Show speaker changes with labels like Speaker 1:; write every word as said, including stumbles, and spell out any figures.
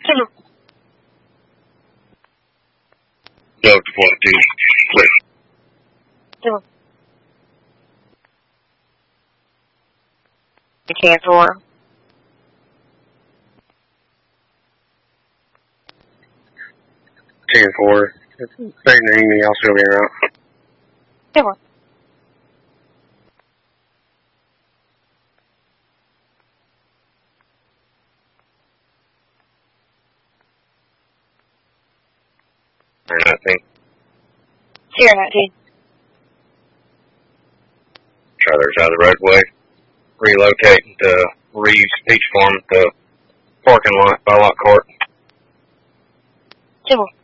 Speaker 1: Two.
Speaker 2: Delta forty-two, clear.
Speaker 1: Two. ten four.
Speaker 2: ten four. Say your name and I'll still be around.
Speaker 1: ten four.
Speaker 2: nineteen.
Speaker 1: Sierra nineteen.
Speaker 2: Trailers out of the roadway. Relocating to Reeves Peach Farm at the parking lot by Lock Court.
Speaker 1: ten four.